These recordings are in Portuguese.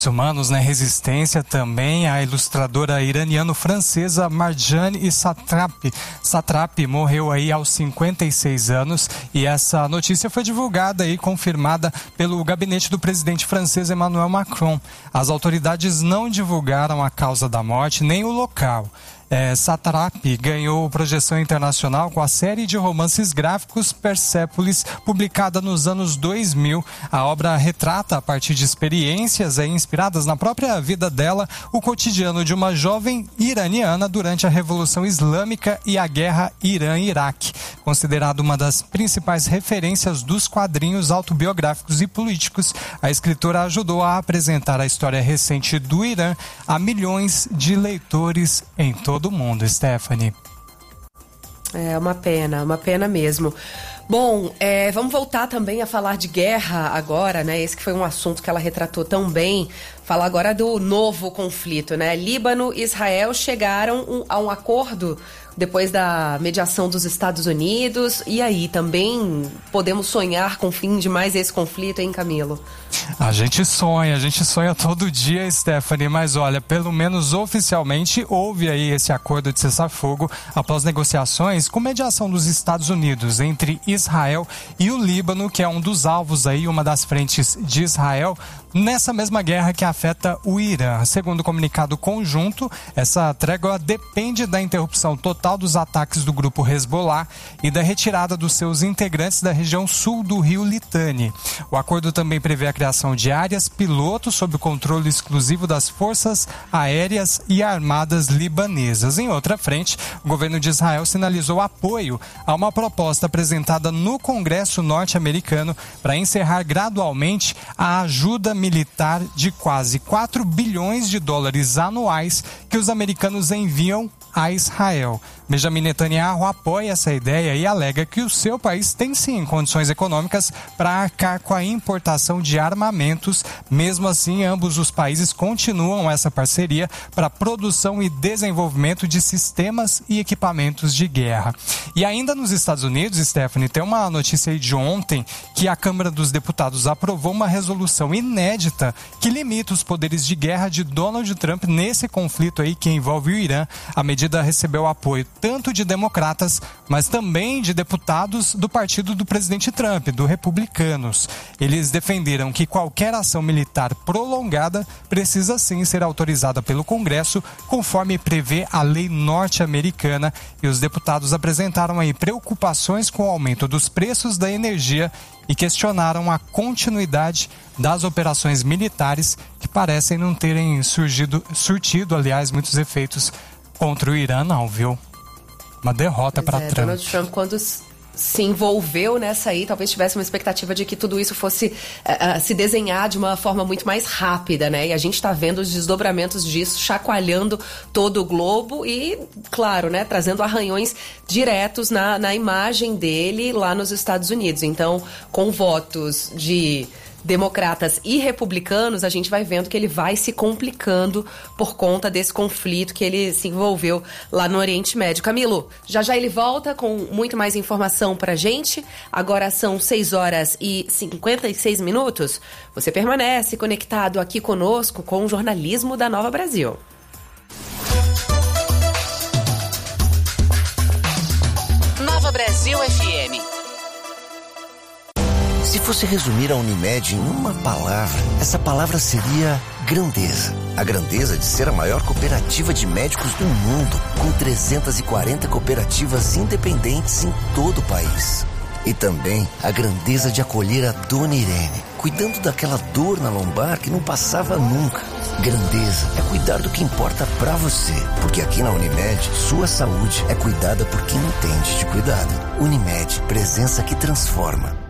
Humanos na resistência também, a ilustradora iraniano-francesa Marjane Satrapi morreu aí aos 56 anos e essa notícia foi divulgada e confirmada pelo gabinete do presidente francês Emmanuel Macron. As autoridades não divulgaram a causa da morte nem o local. Satrapi ganhou projeção internacional com a série de romances gráficos Persépolis, publicada nos anos 2000. A obra retrata, a partir de experiências inspiradas na própria vida dela, o cotidiano de uma jovem iraniana durante a Revolução Islâmica e a Guerra Irã-Iraque. Considerada uma das principais referências dos quadrinhos autobiográficos e políticos, a escritora ajudou a apresentar a história recente do Irã a milhões de leitores em todo o mundo, Stephanie. É uma pena mesmo. Bom, vamos voltar também a falar de guerra agora, né? Esse que foi um assunto que ela retratou tão bem. Falar agora do novo conflito, né? Líbano e Israel chegaram a um acordo depois da mediação dos Estados Unidos. E aí, também podemos sonhar com o fim de mais esse conflito, hein, Camilo? A gente sonha todo dia, Stephanie, mas olha, pelo menos oficialmente houve aí esse acordo de cessar-fogo após negociações com mediação dos Estados Unidos entre Israel e o Líbano, que é um dos alvos aí, uma das frentes de Israel, nessa mesma guerra que afeta o Irã. Segundo o comunicado conjunto, essa trégua depende da interrupção total dos ataques do grupo Hezbollah e da retirada dos seus integrantes da região sul do rio Litani. O acordo também prevê a criação de áreas piloto sob o controle exclusivo das forças aéreas e armadas libanesas. Em outra frente, o governo de Israel sinalizou apoio a uma proposta apresentada no Congresso norte-americano para encerrar gradualmente a ajuda militar de quase 4 bilhões de dólares anuais que os americanos enviam a Israel. Benjamin Netanyahu apoia essa ideia e alega que o seu país tem sim condições econômicas para arcar com a importação de armamentos. Mesmo assim, ambos os países continuam essa parceria para produção e desenvolvimento de sistemas e equipamentos de guerra. E ainda nos Estados Unidos, Stephanie, tem uma notícia aí de ontem que a Câmara dos Deputados aprovou uma resolução inédita que limita os poderes de guerra de Donald Trump nesse conflito aí que envolve o Irã. A medida recebeu apoio tanto de democratas, mas também de deputados do partido do presidente Trump, do Republicanos. Eles defenderam que qualquer ação militar prolongada precisa sim ser autorizada pelo Congresso, conforme prevê a lei norte-americana, e os deputados apresentaram aí preocupações com o aumento dos preços da energia e questionaram a continuidade das operações militares que parecem não terem surtido, aliás, muitos efeitos contra o Irã, não, viu? Uma derrota para Trump. Donald Trump, quando se envolveu nessa aí, talvez tivesse uma expectativa de que tudo isso fosse se desenhar de uma forma muito mais rápida, né? E a gente está vendo os desdobramentos disso chacoalhando todo o globo e, claro, né, trazendo arranhões diretos na imagem dele lá nos Estados Unidos. Então, com votos de democratas e republicanos, a gente vai vendo que ele vai se complicando por conta desse conflito que ele se envolveu lá no Oriente Médio. Camilo, já ele volta com muito mais informação pra gente. Agora são 6h56. Você permanece conectado aqui conosco com o jornalismo da Nova Brasil. Nova Brasil FM. Se fosse resumir a Unimed em uma palavra, essa palavra seria grandeza. A grandeza de ser a maior cooperativa de médicos do mundo, com 340 cooperativas independentes em todo o país. E também a grandeza de acolher a Dona Irene, cuidando daquela dor na lombar que não passava nunca. Grandeza é cuidar do que importa pra você, porque aqui na Unimed, sua saúde é cuidada por quem entende de cuidado. Unimed, presença que transforma.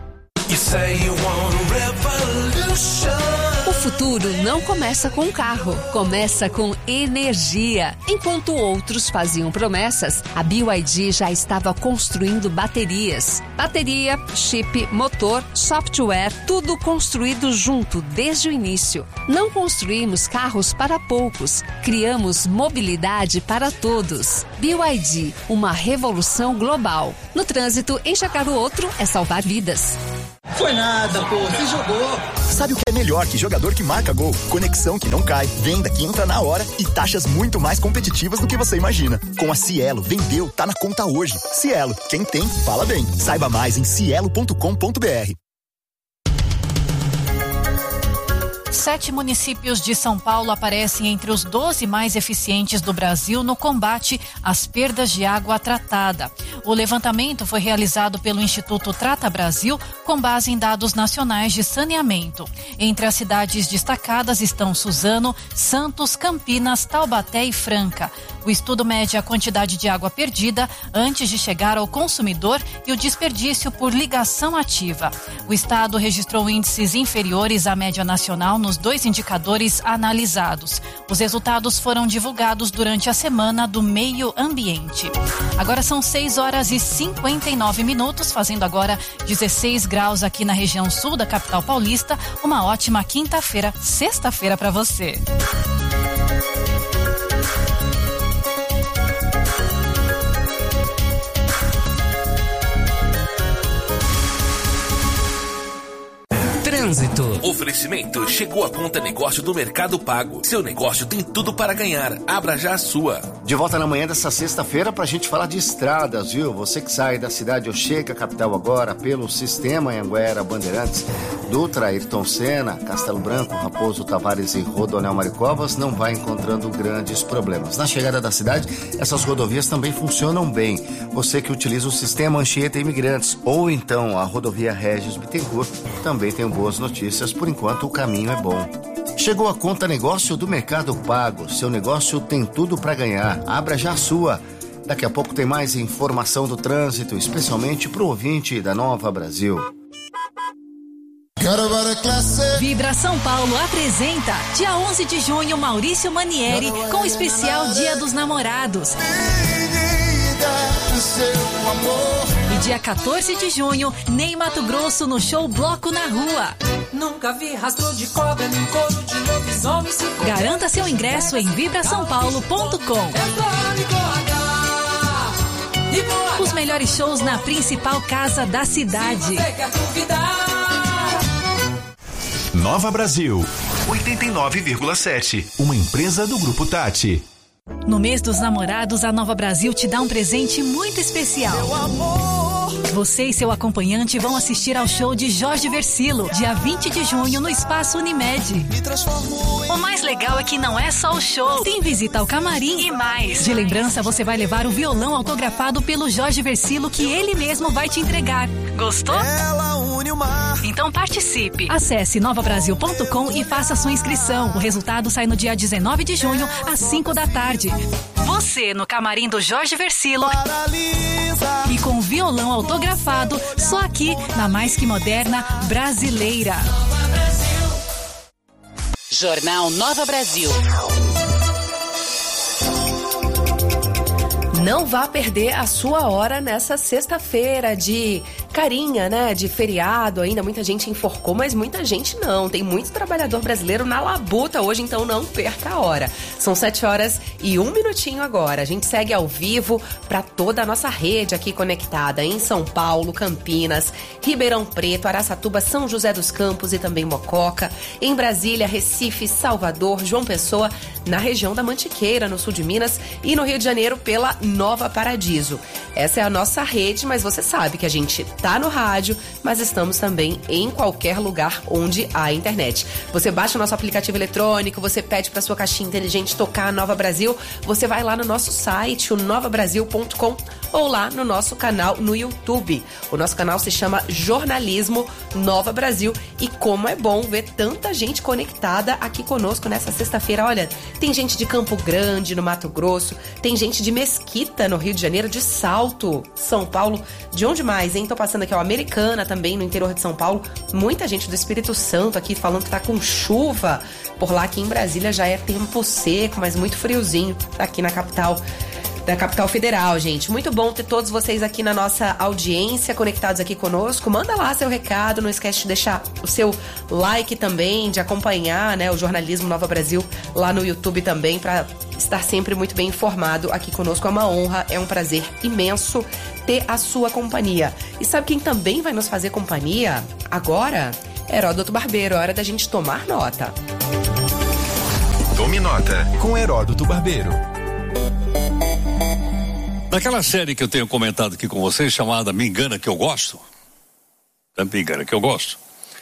O futuro não começa com carro, começa com energia. Enquanto outros faziam promessas, a BYD já estava construindo baterias. Bateria, chip, motor, software, tudo construído junto desde o início. Não construímos carros para poucos, criamos mobilidade para todos. BYD, uma revolução global. No trânsito, enxergar o outro é salvar vidas. Foi nada, pô, você jogou. Sabe o que é melhor que jogador que marca gol? Conexão que não cai, venda que entra na hora e taxas muito mais competitivas do que você imagina. Com a Cielo, vendeu, tá na conta hoje. Cielo, quem tem, fala bem. Saiba mais em cielo.com.br. 7 municípios de São Paulo aparecem entre os 12 mais eficientes do Brasil no combate às perdas de água tratada. O levantamento foi realizado pelo Instituto Trata Brasil com base em dados nacionais de saneamento. Entre as cidades destacadas estão Suzano, Santos, Campinas, Taubaté e Franca. O estudo mede a quantidade de água perdida antes de chegar ao consumidor e o desperdício por ligação ativa. O estado registrou índices inferiores à média nacional nos 2 indicadores analisados. Os resultados foram divulgados durante a Semana do Meio Ambiente. Agora são 6h59, fazendo agora 16 graus aqui na região sul da capital paulista. Uma ótima quinta-feira, sexta-feira para você. Trânsito. Oferecimento. Chegou a Conta Negócio do Mercado Pago. Seu negócio tem tudo para ganhar. Abra já a sua. De volta na manhã dessa sexta-feira pra gente falar de estradas, viu? Você que sai da cidade ou chega à capital agora pelo Sistema Anhanguera Bandeirantes, Dutra, Ayrton Senna, Castelo Branco, Raposo Tavares e Rodonel Maricovas não vai encontrando grandes problemas. Na chegada da cidade, essas rodovias também funcionam bem. Você que utiliza o Sistema Anchieta Imigrantes ou então a rodovia Regis Bittencourt também tem boas notícias, por enquanto o caminho é bom. Chegou a Conta Negócio do Mercado Pago. Seu negócio tem tudo para ganhar. Abra já a sua. Daqui a pouco tem mais informação do trânsito, especialmente pro ouvinte da Nova Brasil. Vibra São Paulo apresenta dia 11 de junho Maurício Manieri com o especial Dia dos Namorados. E dia 14 de junho, Ney Mato Grosso no show Bloco na Rua. Nunca vi rastro de cobra nem couro de lobisomem. Garanta seu ingresso em vibrasaopaulo.com. Os melhores shows na principal casa da cidade. Nova Brasil 89,7. Uma empresa do Grupo Tati. No mês dos namorados, a Nova Brasil te dá um presente muito especial. Meu amor. Você e seu acompanhante vão assistir ao show de Jorge Versilo, dia 20 de junho, no Espaço Unimed. O mais legal é que não é só o show, tem visita ao camarim e mais. De lembrança, você vai levar o violão autografado pelo Jorge Versilo, que ele mesmo vai te entregar. Gostou? Então participe. Acesse novabrasil.com e faça sua inscrição. O resultado sai no dia 19 de junho, às 5 da tarde. Você no camarim do Jorge Versilo e com violão autografado, só aqui na mais que moderna brasileira. Jornal Nova Brasil. Não vá perder a sua hora nessa sexta-feira de carinha, né? De feriado ainda. Muita gente enforcou, mas muita gente não. Tem muito trabalhador brasileiro na labuta hoje, então não perca a hora. São 7h01 agora. A gente segue ao vivo para toda a nossa rede aqui conectada em São Paulo, Campinas, Ribeirão Preto, Araçatuba, São José dos Campos e também Mococa. Em Brasília, Recife, Salvador, João Pessoa, na região da Mantiqueira, no sul de Minas, e no Rio de Janeiro pela Nova Paradiso. Essa é a nossa rede, mas você sabe que a gente tá no rádio, mas estamos também em qualquer lugar onde há internet. Você baixa o nosso aplicativo eletrônico, você pede para sua caixinha inteligente tocar a Nova Brasil, você vai lá no nosso site, o novabrasil.com, ou lá no nosso canal no YouTube. O nosso canal se chama Jornalismo Nova Brasil, e como é bom ver tanta gente conectada aqui conosco nessa sexta-feira. Olha, tem gente de Campo Grande, no Mato Grosso, tem gente de Mesquita, no Rio de Janeiro, de Salto, São Paulo, de onde mais, hein? Tô passando aqui, ó, Americana também, no interior de São Paulo, muita gente do Espírito Santo aqui falando que tá com chuva por lá. Aqui em Brasília já é tempo seco, mas muito friozinho aqui na capital. da capital federal, gente. Muito bom ter todos vocês aqui na nossa audiência, conectados aqui conosco. Manda lá seu recado, não esquece de deixar o seu like também, de acompanhar, né, o Jornalismo Nova Brasil lá no YouTube também, para estar sempre muito bem informado aqui conosco. É uma honra, é um prazer imenso ter a sua companhia. E sabe quem também vai nos fazer companhia agora? Heródoto Barbeiro. Hora da gente tomar nota. Tome nota com Heródoto Barbeiro. Naquela série que eu tenho comentado aqui com vocês, chamada Me Engana Que Eu Gosto, Me Engana Que Eu Gosto,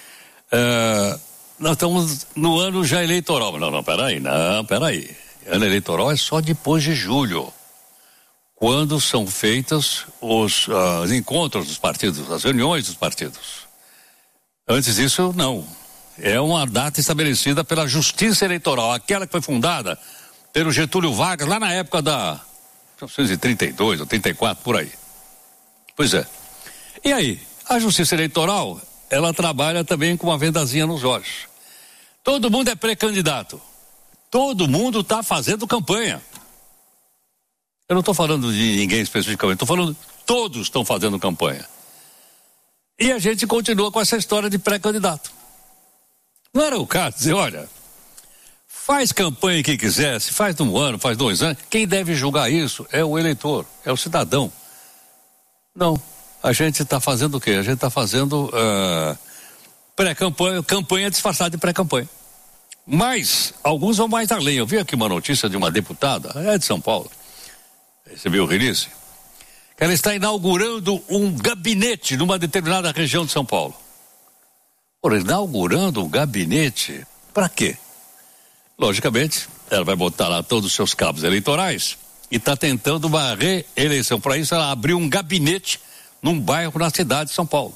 nós estamos no ano já eleitoral. Peraí. Ano eleitoral é só depois de julho, quando são feitos os encontros dos partidos, as reuniões dos partidos. Antes disso, não. É uma data estabelecida pela Justiça Eleitoral, aquela que foi fundada pelo Getúlio Vargas, lá na época da 1932 ou 34, por aí. Pois é. E aí, a Justiça Eleitoral, ela trabalha também com uma vendazinha nos olhos. Todo mundo é pré-candidato. Todo mundo está fazendo campanha. Eu não estou falando de ninguém especificamente, estou falando todos estão fazendo campanha. E a gente continua com essa história de pré-candidato. Não era o caso dizer, olha, faz campanha quem quiser, se faz um ano, faz 2 anos, quem deve julgar isso é o eleitor, é o cidadão. Não, a gente está fazendo o quê? A gente está fazendo pré-campanha, campanha disfarçada de pré-campanha. Mas, alguns vão mais além. Eu vi aqui uma notícia de uma deputada, de São Paulo, recebi o release, que ela está inaugurando um gabinete numa determinada região de São Paulo. Por inaugurando um gabinete, para quê? Logicamente, ela vai botar lá todos os seus cabos eleitorais e está tentando uma reeleição. Para isso, ela abriu um gabinete num bairro na cidade de São Paulo.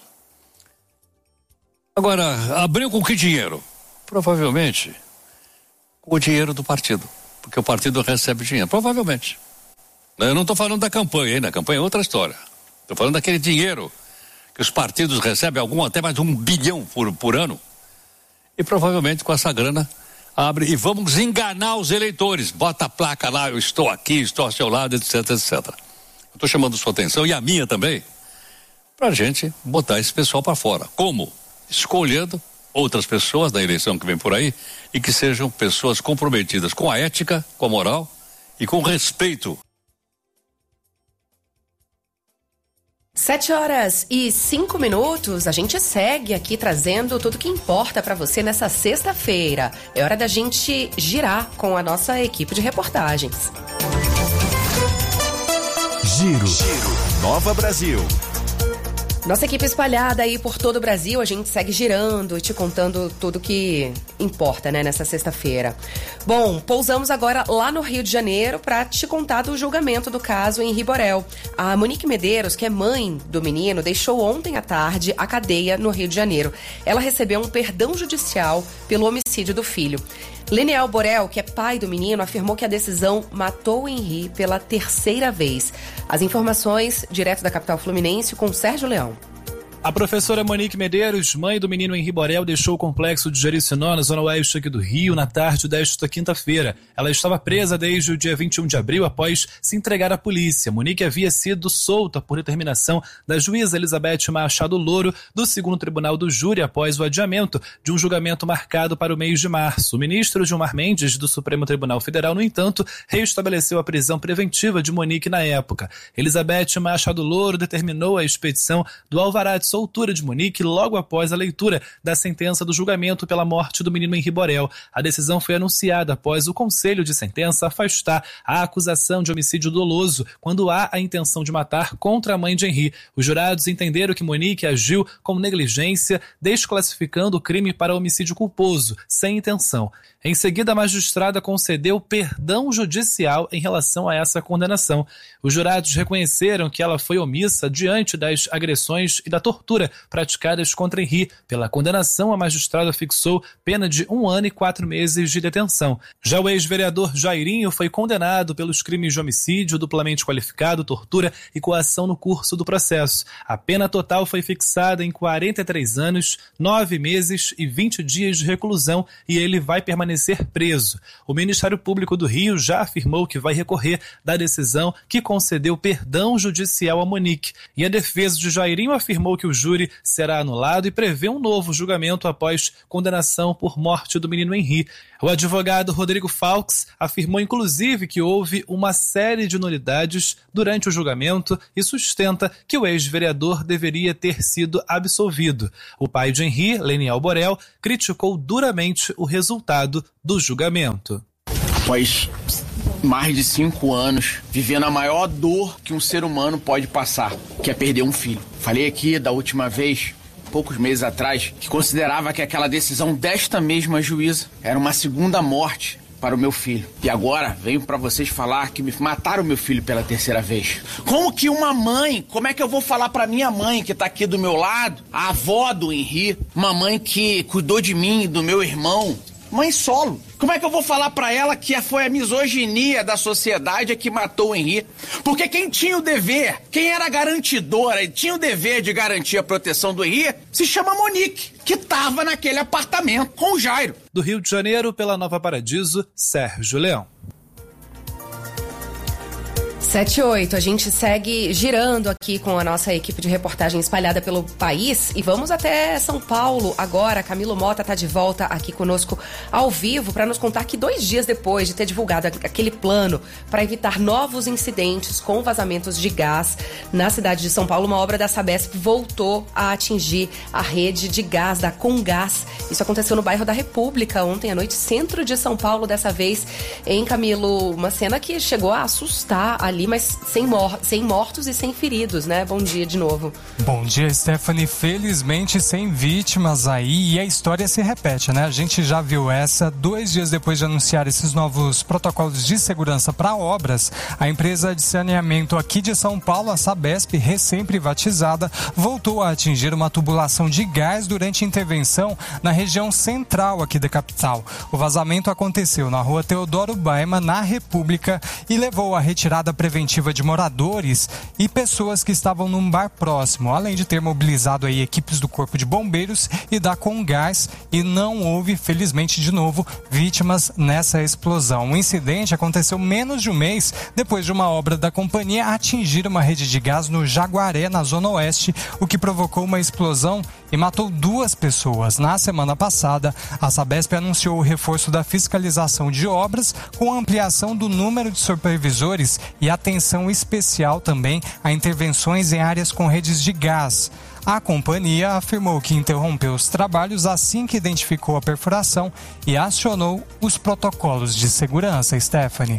Agora, abriu com que dinheiro? Provavelmente com o dinheiro do partido, porque o partido recebe dinheiro, provavelmente. Eu não estou falando da campanha, hein? Na campanha é outra história. Estou falando daquele dinheiro que os partidos recebem, algum até mais de 1 bilhão por ano. E provavelmente com essa grana abre e vamos enganar os eleitores. Bota a placa lá, eu estou aqui, estou ao seu lado, etc, etc. Eu estou chamando sua atenção e a minha também, para a gente botar esse pessoal para fora. Como? Escolhendo outras pessoas da eleição que vem por aí e que sejam pessoas comprometidas com a ética, com a moral e com o respeito. 7h05, a gente segue aqui trazendo tudo que importa para você nessa sexta-feira. É hora da gente girar com a nossa equipe de reportagens. Giro. Nova Brasil. Nossa equipe espalhada aí por todo o Brasil, a gente segue girando e te contando tudo que importa, né, nessa sexta-feira. Bom, pousamos agora lá no Rio de Janeiro para te contar do julgamento do caso Henri Borel. A Monique Medeiros, que é mãe do menino, deixou ontem à tarde a cadeia no Rio de Janeiro. Ela recebeu um perdão judicial pelo homicídio do filho. Leniel Borel, que é pai do menino, afirmou que a decisão matou o Henri pela 3ª vez. As informações direto da capital fluminense com Sérgio Leão. A professora Monique Medeiros, mãe do menino Henri Borel, deixou o complexo de Jericinó, na zona oeste aqui do Rio, na tarde desta quinta-feira. Ela estava presa desde o dia 21 de abril, após se entregar à polícia. Monique havia sido solta por determinação da juíza Elizabeth Machado Louro, do 2º Tribunal do Júri, após o adiamento de um julgamento marcado para o mês de março. O ministro Gilmar Mendes, do Supremo Tribunal Federal, no entanto, reestabeleceu a prisão preventiva de Monique na época. Elizabeth Machado Louro determinou a expedição do alvará de soltura de Monique logo após a leitura da sentença do julgamento pela morte do menino Henri Borel. A decisão foi anunciada após o Conselho de Sentença afastar a acusação de homicídio doloso quando há a intenção de matar contra a mãe de Henri. Os jurados entenderam que Monique agiu com negligência, desclassificando o crime para homicídio culposo, sem intenção. Em seguida, a magistrada concedeu perdão judicial em relação a essa condenação. Os jurados reconheceram que ela foi omissa diante das agressões e da tortura praticadas contra Henri. Pela condenação, a magistrada fixou pena de 1 ano e 4 meses de detenção. Já o ex-vereador Jairinho foi condenado pelos crimes de homicídio, duplamente qualificado, tortura e coação no curso do processo. A pena total foi fixada em 43 anos, 9 meses e 20 dias de reclusão e ele vai permanecer permanecer preso. O Ministério Público do Rio já afirmou que vai recorrer da decisão que concedeu perdão judicial a Monique. E a defesa de Jairinho afirmou que o júri será anulado e prevê um novo julgamento após condenação por morte do menino Henri. O advogado Rodrigo Faux afirmou inclusive que houve uma série de nulidades durante o julgamento e sustenta que o ex-vereador deveria ter sido absolvido. O pai de Henri, Leniel Borel, criticou duramente o resultado do julgamento. Após mais de 5 anos, vivendo a maior dor que um ser humano pode passar, que é perder um filho. Falei aqui da última vez, poucos meses atrás, que considerava que aquela decisão desta mesma juíza era uma segunda morte para o meu filho. E agora venho para vocês falar que me mataram meu filho pela 3ª vez. Como que uma mãe, como é que eu vou falar para minha mãe que tá aqui do meu lado, a avó do Henri, uma mãe que cuidou de mim e do meu irmão, mãe solo? Como é que eu vou falar pra ela que foi a misoginia da sociedade que matou o Henri? Porque quem tinha o dever, quem era garantidora e tinha o dever de garantir a proteção do Henri, se chama Monique, que tava naquele apartamento com o Jairo. Do Rio de Janeiro, pela Nova Paradiso, Sérgio Leão. 7:08, a gente segue girando aqui com a nossa equipe de reportagem espalhada pelo país e vamos até São Paulo agora. Camilo Mota está de volta aqui conosco ao vivo para nos contar que 2 dias depois de ter divulgado aquele plano para evitar novos incidentes com vazamentos de gás na cidade de São Paulo, uma obra da Sabesp voltou a atingir a rede de gás da Comgás. Isso aconteceu no bairro da República ontem à noite, centro de São Paulo, dessa vez em Camilo, uma cena que chegou a assustar ali, mas sem mortos e sem feridos, né? Bom dia de novo. Bom dia, Stephanie. Felizmente sem vítimas aí, e a história se repete, né? A gente já viu essa 2 dias depois de anunciar esses novos protocolos de segurança para obras. A empresa de saneamento aqui de São Paulo, a Sabesp, recém-privatizada, voltou a atingir uma tubulação de gás durante intervenção na região central aqui da capital. O vazamento aconteceu na rua Teodoro Baima, na República, e levou à retirada preventiva de moradores e pessoas que estavam num bar próximo, além de ter mobilizado aí equipes do Corpo de Bombeiros e da Comgás, e não houve, felizmente de novo, vítimas nessa explosão. O incidente aconteceu menos de um mês depois de uma obra da companhia atingir uma rede de gás no Jaguaré, na Zona Oeste, o que provocou uma explosão e matou 2 pessoas. Na semana passada, a Sabesp anunciou o reforço da fiscalização de obras com a ampliação do número de supervisores e atenção especial também a intervenções em áreas com redes de gás. A companhia afirmou que interrompeu os trabalhos assim que identificou a perfuração e acionou os protocolos de segurança. Stephanie.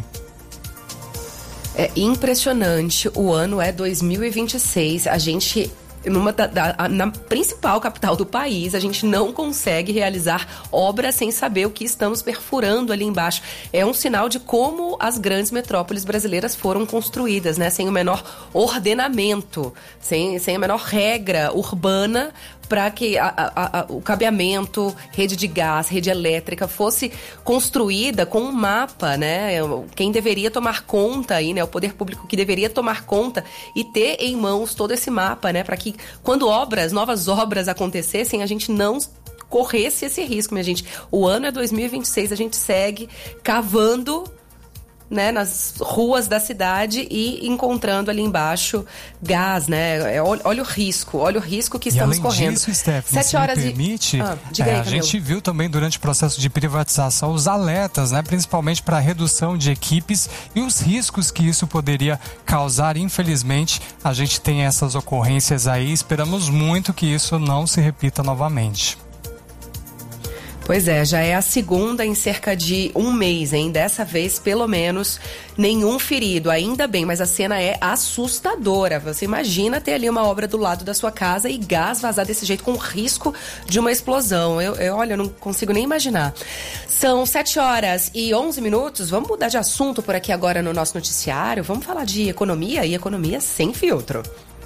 É impressionante, o ano é 2026, a gente... na principal capital do país, a gente não consegue realizar obras sem saber o que estamos perfurando ali embaixo. É um sinal de como as grandes metrópoles brasileiras foram construídas, né? Sem o menor ordenamento, sem a menor regra urbana para que o cabeamento, rede de gás, rede elétrica fosse construída com um mapa, né? Quem deveria tomar conta aí, né? O poder público que deveria tomar conta e ter em mãos todo esse mapa, né? Para que quando novas obras acontecessem, a gente não corresse esse risco, minha gente. O ano é 2026, a gente segue cavando, né, nas ruas da cidade e encontrando ali embaixo gás, né? Olha o risco que estamos correndo. Disso, Stephanie, 7 horas se me permite, diga aí, a gente viu também durante o processo de privatização os alertas, né, principalmente para a redução de equipes e os riscos que isso poderia causar. Infelizmente, a gente tem essas ocorrências aí, esperamos muito que isso não se repita novamente. Pois é, já é a segunda em cerca de um mês, hein? Dessa vez, pelo menos, nenhum ferido. Ainda bem, mas a cena é assustadora. Você imagina ter ali uma obra do lado da sua casa e gás vazar desse jeito com o risco de uma explosão. Olha, eu não consigo nem imaginar. São 7h11. Vamos mudar de assunto por aqui agora no nosso noticiário. Vamos falar de economia e economia sem filtro.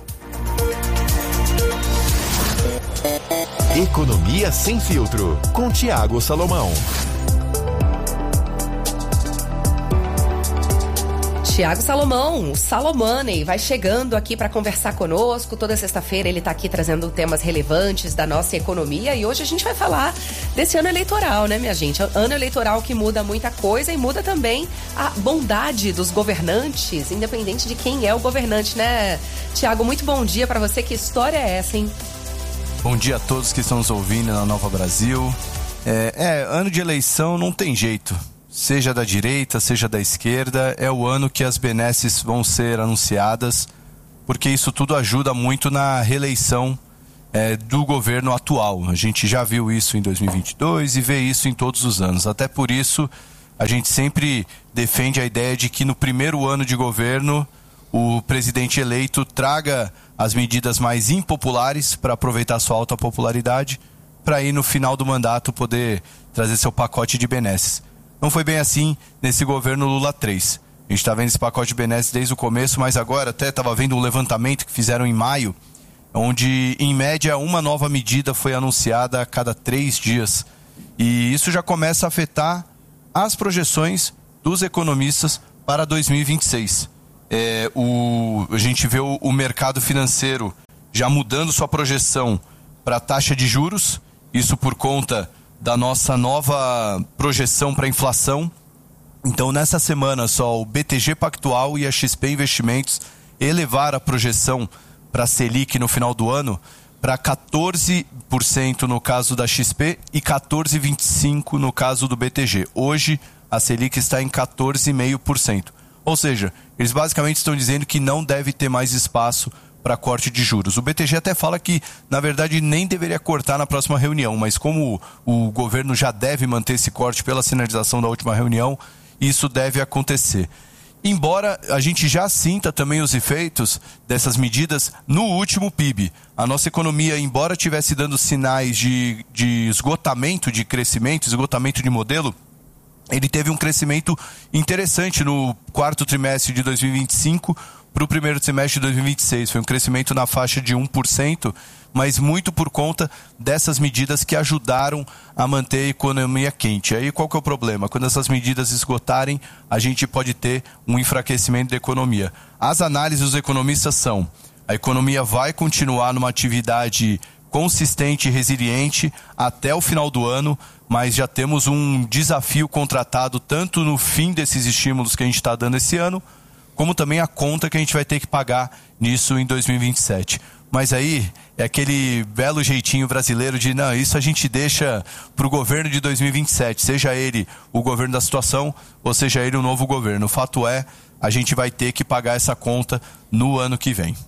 Economia sem filtro, com Tiago Salomão. Tiago Salomão, o Salomoney, vai chegando aqui para conversar conosco. Toda sexta-feira ele está aqui trazendo temas relevantes da nossa economia e hoje a gente vai falar desse ano eleitoral, né, minha gente? Ano eleitoral que muda muita coisa e muda também a bondade dos governantes, independente de quem é o governante, né? Tiago, muito bom dia para você. Que história é essa, hein? Bom dia a todos que estão nos ouvindo na Nova Brasil. Ano de eleição não tem jeito. Seja da direita, seja da esquerda, é o ano que as benesses vão ser anunciadas, porque isso tudo ajuda muito na reeleição do governo atual. A gente já viu isso em 2022 e vê isso em todos os anos. Até por isso, a gente sempre defende a ideia de que no primeiro ano de governo, o presidente eleito traga as medidas mais impopulares para aproveitar sua alta popularidade, para aí no final do mandato poder trazer seu pacote de benesses. Não foi bem assim nesse governo Lula 3. A gente está vendo esse pacote de benesses desde o começo, mas agora até estava vendo um levantamento que fizeram em maio, onde em média uma nova medida foi anunciada a cada 3 dias. E isso já começa a afetar as projeções dos economistas para 2026. A gente vê o mercado financeiro já mudando sua projeção para a taxa de juros, isso por conta da nossa nova projeção para a inflação. Então, nessa semana, só o BTG Pactual e a XP Investimentos elevaram a projeção para a Selic no final do ano para 14% no caso da XP e 14,25% no caso do BTG. Hoje, a Selic está em 14,5%. Ou seja, eles basicamente estão dizendo que não deve ter mais espaço para corte de juros. O BTG até fala que, na verdade, nem deveria cortar na próxima reunião, mas como o governo já deve manter esse corte pela sinalização da última reunião, isso deve acontecer. Embora a gente já sinta também os efeitos dessas medidas no último PIB. A nossa economia, embora estivesse dando sinais de esgotamento de crescimento, esgotamento de modelo, ele teve um crescimento interessante no quarto trimestre de 2025 para o primeiro trimestre de 2026. Foi um crescimento na faixa de 1%, mas muito por conta dessas medidas que ajudaram a manter a economia quente. Aí qual que é o problema? Quando essas medidas esgotarem, a gente pode ter um enfraquecimento da economia. As análises dos economistas são: a economia vai continuar numa atividade consistente e resiliente até o final do ano, mas já temos um desafio contratado tanto no fim desses estímulos que a gente está dando esse ano, como também a conta que a gente vai ter que pagar nisso em 2027. Mas aí é aquele belo jeitinho brasileiro de, não, isso a gente deixa para o governo de 2027, seja ele o governo da situação ou seja ele o novo governo. O fato é, a gente vai ter que pagar essa conta no ano que vem.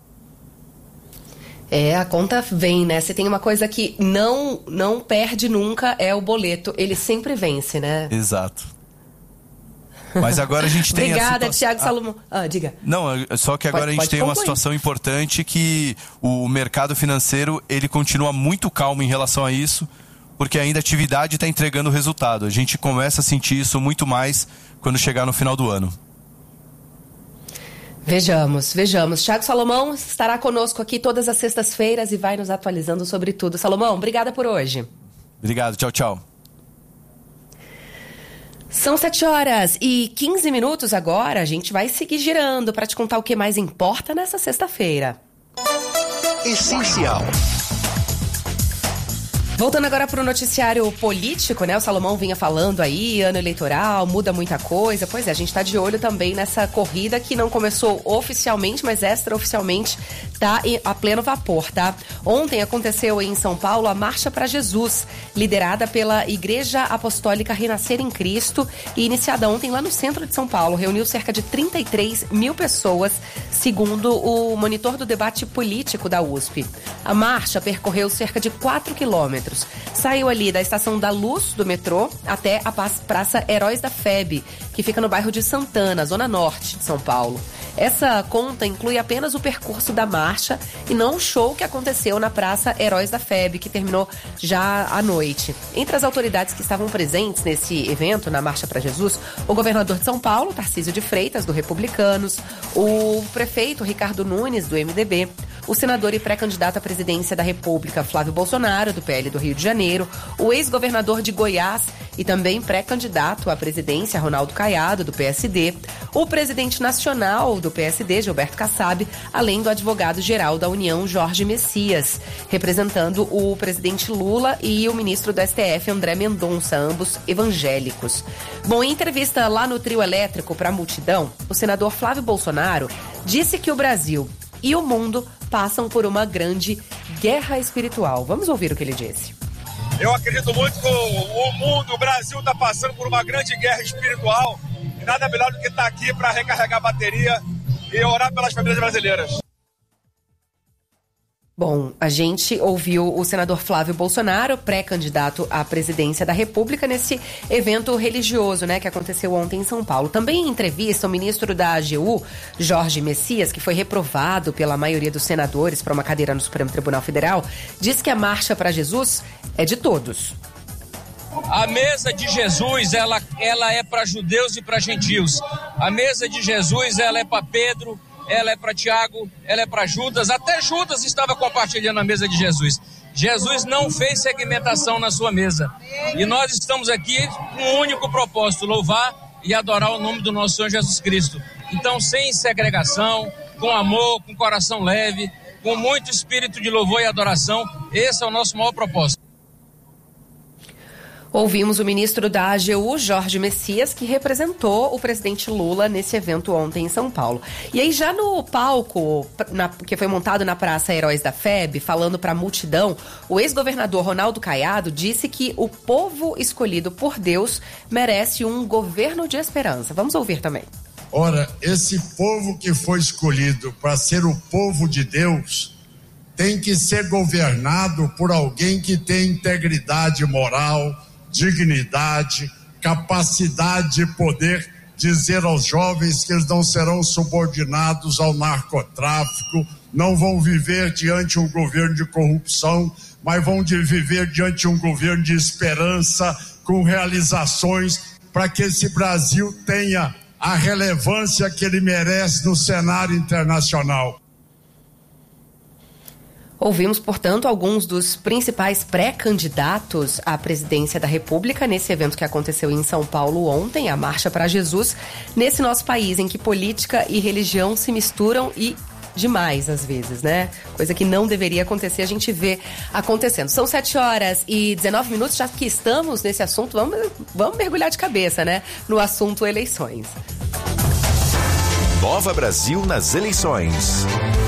A conta vem, né? Você tem uma coisa que não perde nunca, é o boleto. Ele sempre vence, né? Exato. Mas agora a gente tem Obrigada, Tiago Salomão. Diga. Não, só que agora a gente tem uma situação importante que o mercado financeiro, ele continua muito calmo em relação a isso, porque ainda a atividade está entregando resultado. A gente começa a sentir isso muito mais quando chegar no final do ano. Vejamos. Tiago Salomão estará conosco aqui todas as sextas-feiras e vai nos atualizando sobre tudo. Salomão, obrigada por hoje. Obrigado, tchau. São 7h15 agora. A gente vai seguir girando para te contar o que mais importa nessa sexta-feira. Essencial. Voltando agora para o noticiário político, né? O Salomão vinha falando aí, ano eleitoral, muda muita coisa. Pois é, a gente está de olho também nessa corrida que não começou oficialmente, mas extraoficialmente está a pleno vapor, tá? Ontem aconteceu em São Paulo a Marcha para Jesus, liderada pela Igreja Apostólica Renascer em Cristo e iniciada ontem lá no centro de São Paulo. Reuniu cerca de 33 mil pessoas, segundo o monitor do debate político da USP. A marcha percorreu cerca de 4 quilômetros. Saiu ali da Estação da Luz do metrô até a Praça Heróis da FEB, que fica no bairro de Santana, zona norte de São Paulo. Essa conta inclui apenas o percurso da marcha e não o show que aconteceu na Praça Heróis da FEB, que terminou já à noite. Entre as autoridades que estavam presentes nesse evento, na Marcha para Jesus, o governador de São Paulo, Tarcísio de Freitas, do Republicanos, o prefeito Ricardo Nunes, do MDB, o senador e pré-candidato à presidência da República, Flávio Bolsonaro, do PL do Rio de Janeiro, o ex-governador de Goiás e também pré-candidato à presidência, Ronaldo Caiado, do PSD, o presidente nacional do PSD, Gilberto Kassab, além do advogado-geral da União, Jorge Messias, representando o presidente Lula e o ministro do STF, André Mendonça, ambos evangélicos. Bom, em entrevista lá no Trio Elétrico para a Multidão, o senador Flávio Bolsonaro disse que o Brasil e o mundo passam por uma grande guerra espiritual. Vamos ouvir o que ele disse. Eu acredito muito que o mundo, o Brasil está passando por uma grande guerra espiritual e nada melhor do que estar aqui para recarregar a bateria e orar pelas famílias brasileiras. Bom, a gente ouviu o senador Flávio Bolsonaro, pré-candidato à presidência da República, nesse evento religioso, né, que aconteceu ontem em São Paulo. Também em entrevista, o ministro da AGU, Jorge Messias, que foi reprovado pela maioria dos senadores para uma cadeira no Supremo Tribunal Federal, disse que a Marcha para Jesus é de todos. A mesa de Jesus, ela é para judeus e para gentios. A mesa de Jesus, ela é para Pedro, ela é para Tiago, ela é para Judas, até Judas estava compartilhando a mesa de Jesus. Jesus não fez segmentação na sua mesa. E nós estamos aqui com um único propósito, louvar e adorar o nome do nosso Senhor Jesus Cristo. Então, sem segregação, com amor, com coração leve, com muito espírito de louvor e adoração, esse é o nosso maior propósito. Ouvimos o ministro da AGU, Jorge Messias, que representou o presidente Lula nesse evento ontem em São Paulo. E aí, já no palco que foi montado na Praça Heróis da FEB, falando para a multidão, o ex-governador Ronaldo Caiado disse que o povo escolhido por Deus merece um governo de esperança. Vamos ouvir também. Ora, esse povo que foi escolhido para ser o povo de Deus tem que ser governado por alguém que tem integridade moral, dignidade, capacidade de poder dizer aos jovens que eles não serão subordinados ao narcotráfico, não vão viver diante de um governo de corrupção, mas vão viver diante de um governo de esperança, com realizações, para que esse Brasil tenha a relevância que ele merece no cenário internacional. Ouvimos, portanto, alguns dos principais pré-candidatos à presidência da República nesse evento que aconteceu em São Paulo ontem, a Marcha para Jesus, nesse nosso país em que política e religião se misturam e demais às vezes, né? Coisa que não deveria acontecer, a gente vê acontecendo. São 7h19, já que estamos nesse assunto, vamos mergulhar de cabeça, né? No assunto eleições. Nova Brasil nas eleições.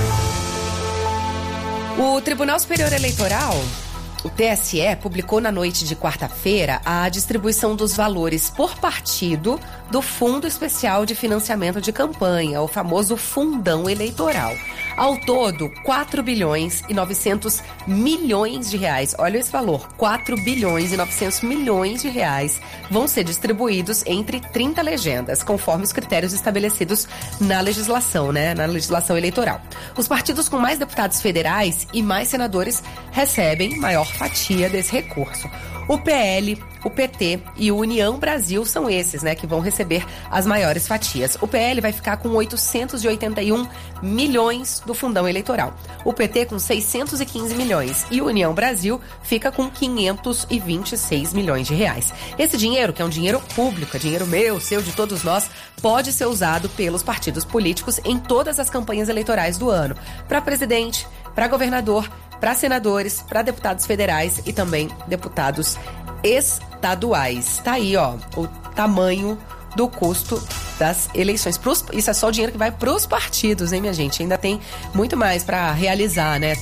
O Tribunal Superior Eleitoral, o TSE, publicou na noite de quarta-feira a distribuição dos valores por partido do Fundo Especial de Financiamento de Campanha, o famoso Fundão Eleitoral. Ao todo, 4 bilhões e 900 milhões de reais. Olha esse valor, 4 bilhões e 900 milhões de reais vão ser distribuídos entre 30 legendas, conforme os critérios estabelecidos na legislação, né? Na legislação eleitoral. Os partidos com mais deputados federais e mais senadores recebem maior fatia desse recurso. O PL, o PT e o União Brasil são esses, né, que vão receber as maiores fatias. O PL vai ficar com 881 milhões do fundão eleitoral. O PT com 615 milhões e o União Brasil fica com 526 milhões de reais. Esse dinheiro, que é um dinheiro público, é dinheiro meu, seu, de todos nós, pode ser usado pelos partidos políticos em todas as campanhas eleitorais do ano. Para presidente, para governador, para senadores, para deputados federais e também deputados estaduais. Tá aí, ó, o tamanho do custo das eleições. Isso é só o dinheiro que vai pros partidos, hein, minha gente? Ainda tem muito mais para realizar, né?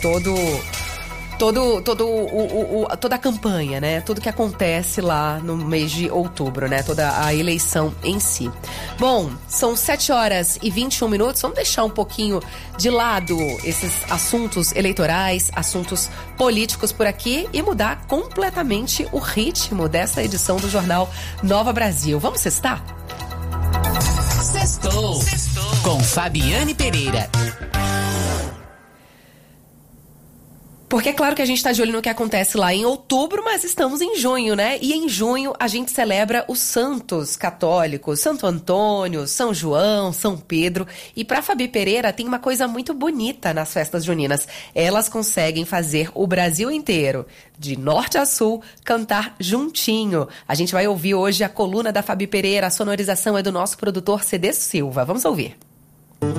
Toda a campanha, né? Tudo que acontece lá no mês de outubro, né? Toda a eleição em si. Bom, são 7h21. Vamos deixar um pouquinho de lado esses assuntos eleitorais, assuntos políticos por aqui e mudar completamente o ritmo dessa edição do Jornal Nova Brasil. Vamos sextar? Sextou. Com Fabiane Pereira. Porque é claro que a gente está de olho no que acontece lá em outubro, mas estamos em junho, né? E em junho a gente celebra os santos católicos, Santo Antônio, São João, São Pedro. E para Fabi Pereira tem uma coisa muito bonita nas festas juninas. Elas conseguem fazer o Brasil inteiro, de norte a sul, cantar juntinho. A gente vai ouvir hoje a coluna da Fabi Pereira, a sonorização é do nosso produtor CD Silva. Vamos ouvir.